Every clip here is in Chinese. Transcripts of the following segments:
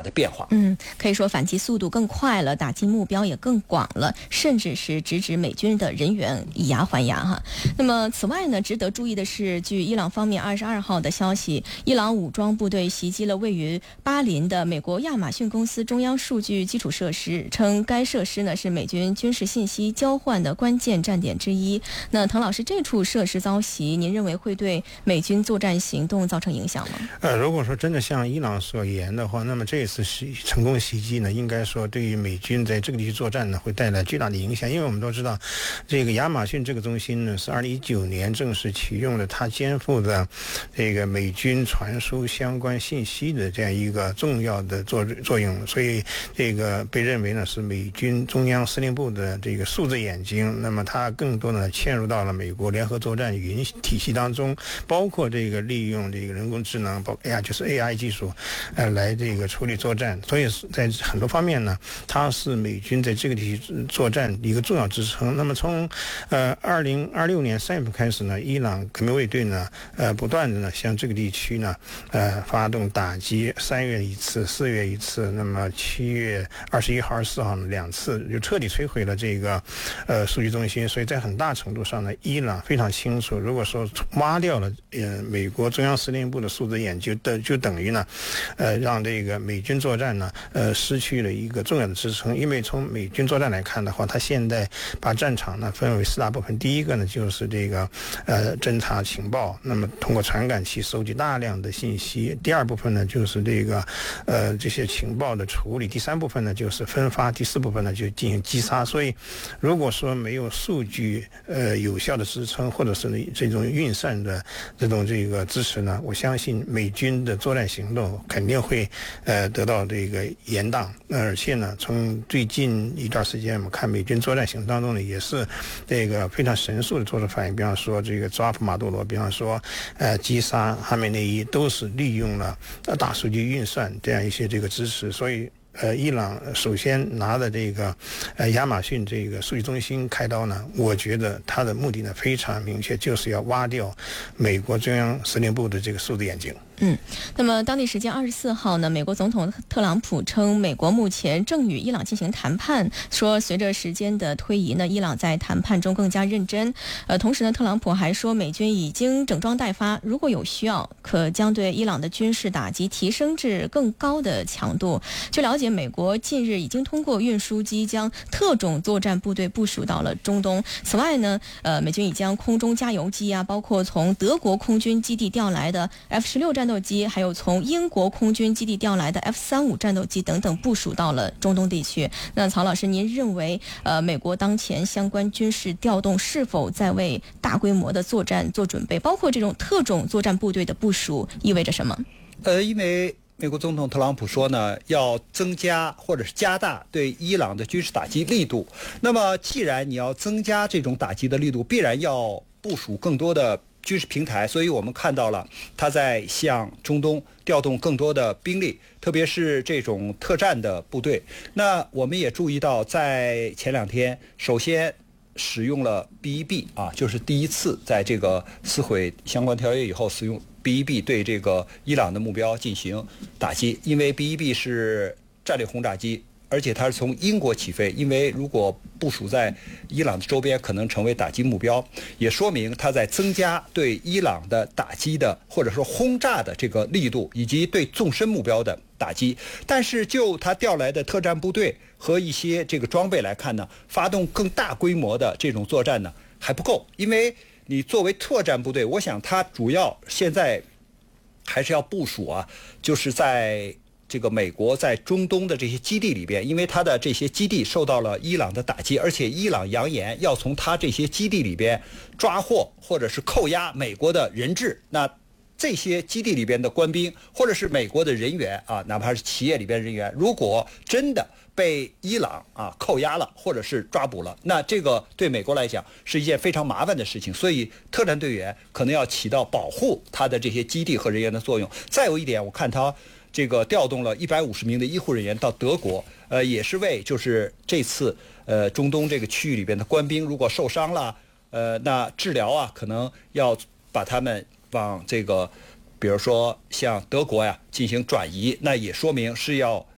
的变化。 可以说反击速度更快了，打击目标也更广了，甚至是直指美军的人员，以牙还牙哈。那么此外呢，值得注意的是，据伊朗方面22号的消息，伊朗武装部队袭击了位于巴林的美国亚马逊公司中央数据基础设施，称该设施呢是美军军事信息交换的关键站点之一。那滕老师，这处设施遭袭，您认为会对美军作战行动造成影响吗？ 如果说真的像伊朗所言的话，那么这一次成功袭击呢，应该说对于美军在这个地区作战呢会带来巨大的影响。因为我们都知道，这个亚马逊这个中心呢是2019年正式启用了它肩负的这个美军传输相关信息的这样一个重要的作用，所以这个被认为呢是美军中央司令部的这个数字眼睛。那么它更多的嵌入到了美国联合作战语音体系当中，包括这个利用这个人工智能，就是 AI 技术，来这个处理作战。所以在很多方面呢，它是美军在这个地区作战一个重要支撑。那么从2026年3月份开始呢，伊朗革命卫队呢不断的呢向这个地区呢发动打击，3月一次，4月一次，那么7月21号、24号呢2次，就彻底摧毁了这个数据中心。所以在很大程度上呢，伊朗非常清楚，如果说挖掉了美国中央司令部的数字眼，就等于呢让这个美军作战呢失去了一个重要的支撑。因为从美军作战来看的话，它现在把战场呢分为4大部分。第一个呢就是这个侦察情报，那么通过传感器收集大量的信息。第二部分呢就是这个这些情报的处理。第三部分呢就是分发。第四部分呢就进行击杀。所以如果说没有数据有效的支撑，或者是这种运算的这个支持呢，我相信美军的作战行动肯定会得到这个延宕。而且呢，从最近一段时间我们看美军作战行动当中呢，也是这个非常神速的做出反应。比方说这个抓捕马杜罗，比方说击杀哈梅内伊，都是利用了大数据运算这样一些这个支持。所以伊朗首先拿的这个亚马逊这个数据中心开刀呢，我觉得他的目的呢非常明确，就是要挖掉美国中央司令部的这个数字眼睛。 那么当地时间24号呢，美国总统特朗普称，美国目前正与伊朗进行谈判，说随着时间的推移呢，伊朗在谈判中更加认真。同时呢，特朗普还说，美军已经整装待发，如果有需要，可将对伊朗的军事打击提升至更高的强度。据了解，美国近日已经通过运输机将特种作战部队部署到了中东。此外呢，美军已将空中加油机包括从德国空军基地调来的 F-16战斗机，还有从英国空军基地调来的 F-35战斗机等等部署到了中东地区。那曹老师，您认为美国当前相关军事调动是否在为大规模的作战做准备？包括这种特种作战部队的部署意味着什么？ 因为美国总统特朗普说呢，要增加或者是加大对伊朗的军事打击力度。那么既然你要增加这种打击的力度，必然要部署更多的军事平台，所以我们看到了他在向中东调动更多的兵力，特别是这种特战的部队。那我们也注意到，在前2天，首先使用了 B-1B 就是第一次在这个撕毁相关条约以后，使用 B-1B 对这个伊朗的目标进行打击。因为 B-1B 是战略轰炸机，而且它是从英国起飞，因为如果部署在伊朗的周边，可能成为打击目标，也说明它在增加对伊朗的打击的或者说轰炸的这个力度，以及对纵深目标的打击。但是就它调来的特战部队和一些这个装备来看呢，发动更大规模的这种作战呢还不够。因为你作为特战部队，我想它主要现在还是要部署就是在这个美国在中东的这些基地里边，因为他的这些基地受到了伊朗的打击，而且伊朗扬言要从他这些基地里边抓获或者是扣押美国的人质。那这些基地里边的官兵或者是美国的人员哪怕是企业里边人员，如果真的被伊朗扣押了或者是抓捕了，那这个对美国来讲是一件非常麻烦的事情。所以特战队员可能要起到保护他的这些基地和人员的作用。再有一点，我看他这个调动了150名的医护人员到德国，也是为就是这次中东这个区域里边的官兵如果受伤了，那治疗可能要把他们往这个比如说像德国进行转移，那也说明是要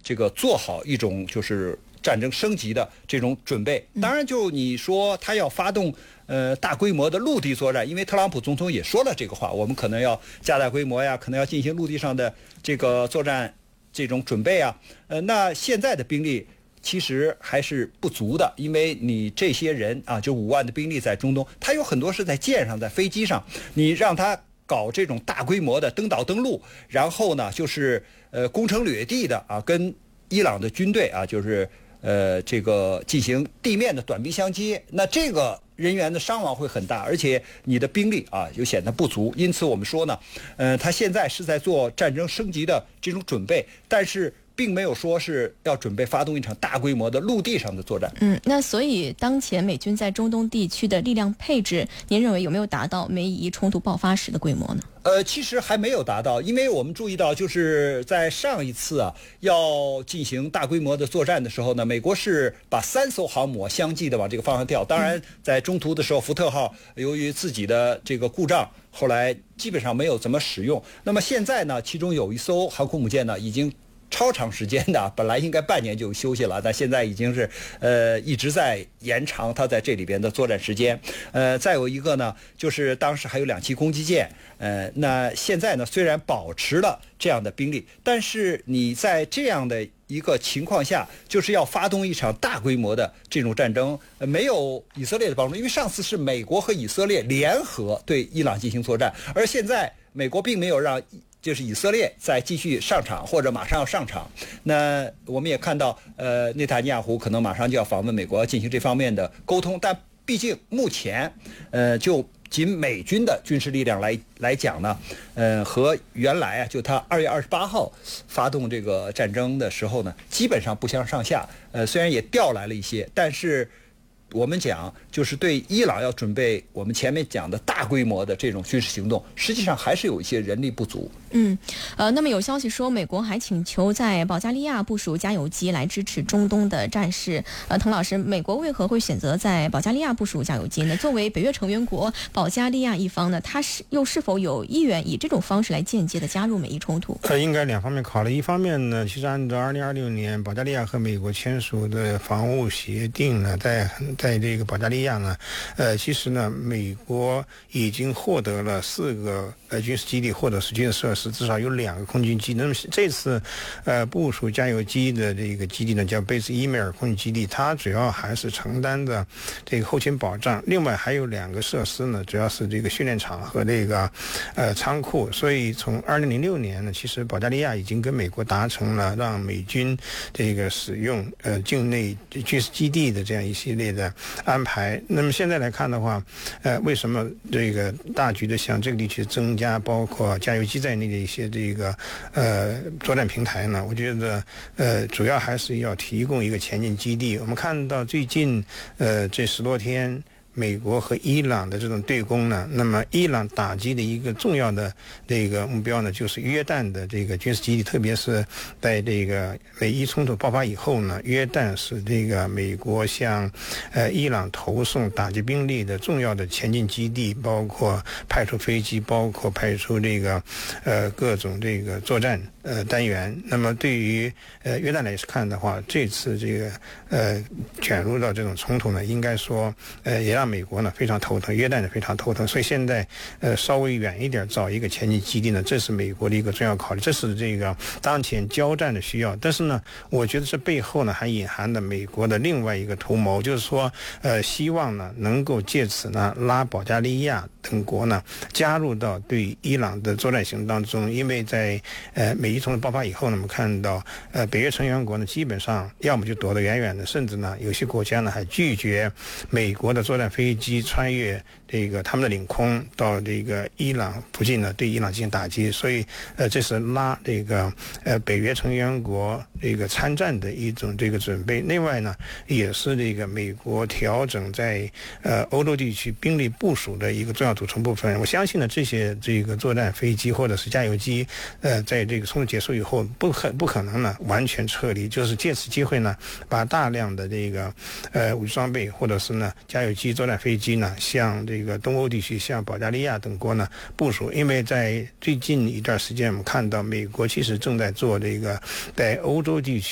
这个做好一种就是战争升级的这种准备。当然，就你说他要发动大规模的陆地作战，因为特朗普总统也说了这个话，我们可能要加大规模呀，可能要进行陆地上的这个作战这种准备啊。那现在的兵力其实还是不足的，因为你这些人啊，就5万的兵力在中东，他有很多是在舰上，在飞机上，你让他搞这种大规模的登岛登陆，然后呢，就是攻城掠地的啊，跟伊朗的军队啊，就是这个进行地面的短兵相接，那这个人员的伤亡会很大，而且你的兵力啊又显得不足。因此我们说呢，他现在是在做战争升级的这种准备，但是并没有说是要准备发动一场大规模的陆地上的作战。 那所以当前美军在中东地区的力量配置，您认为有没有达到美以冲突爆发时的规模呢？ 其实还没有达到，因为我们注意到，就是在上一次啊要进行大规模的作战的时候呢，美国是把3艘航母相继的往这个方向调。当然，在中途的时候，福特号由于自己的这个故障，后来基本上没有怎么使用。那么现在呢，其中有一艘航空母舰呢，已经超长时间的，本来应该半年就休息了，但现在已经是一直在延长它在这里边的作战时间。再有一个呢，就是当时还有2栖攻击舰，那现在呢虽然保持了这样的兵力，但是你在这样的一个情况下，就是要发动一场大规模的这种战争，没有以色列的帮助，因为上次是美国和以色列联合对伊朗进行作战，而现在美国并没有让就是以色列再继续上场或者马上要上场。那我们也看到，内塔尼亚胡可能马上就要访问美国进行这方面的沟通，但毕竟目前，就仅美军的军事力量来讲呢，和原来啊，就他2月28号发动这个战争的时候呢，基本上不相上下。虽然也调来了一些，但是我们讲就是对伊朗要准备我们前面讲的大规模的这种军事行动，实际上还是有一些人力不足。 那么有消息说，美国还请求在保加利亚部署加油机来支持中东的战事。滕老师，美国为何会选择在保加利亚部署加油机呢？作为北约成员国，保加利亚一方呢，它是否有意愿以这种方式来间接的加入美伊冲突？ 应该2方面考虑。一方面呢，其实按照2026年保加利亚和美国签署的防务协定呢，在这个保加利亚呢，其实呢，美国已经获得了4个军事基地或者是军事设施，至少有2个空军基地。那么这次部署加油机的这个基地呢，叫贝斯伊梅尔空军基地，它主要还是承担的这个后勤保障。另外还有2个设施呢，主要是这个训练场和这个仓库。所以从2006年呢，其实保加利亚已经跟美国达成了让美军这个使用境内军事基地的这样一系列的安排。那么现在来看的话，为什么这个大局的向这个地区增加包括加油机在内的一些这个作战平台呢？我觉得主要还是要提供一个前进基地。我们看到最近这10多天美国和伊朗的这种对攻呢，那么伊朗打击的一个重要的这个目标呢，就是约旦的这个军事基地，特别是在这个美伊冲突爆发以后呢，约旦是这个美国向伊朗投送打击兵力的重要的前进基地，包括派出飞机，包括派出这个各种这个作战单元。那么对于约旦来看的话，这次这个卷入到这种冲突呢，应该说也让美国呢非常头疼，约旦也非常头疼。所以现在稍微远一点找一个前进基地呢，这是美国的一个重要考虑，这是这个当前交战的需要。但是呢，我觉得这背后呢还隐含着美国的另外一个图谋，就是说希望呢能够借此呢拉保加利亚等国呢加入到对伊朗的作战行动当中。因为在美伊冲突爆发以后呢，我们看到北约成员国呢基本上要么就躲得远远的，甚至呢有些国家呢还拒绝美国的作战飞机穿越这个他们的领空到这个伊朗附近呢，对伊朗进行打击。所以这是拉这个北约成员国这个参战的一种这个准备。另外呢，也是这个美国调整在欧洲地区兵力部署的一个重要组成部分。我相信呢，这些这个作战飞机或者是加油机在这个冲突结束以后不可能呢完全撤离，就是借此机会呢把大量的这个武器装备或者是呢加油机、作战飞机呢向这个东欧地区、向保加利亚等国呢部署。因为在最近一段时间，我们看到美国其实正在做这个在欧洲地区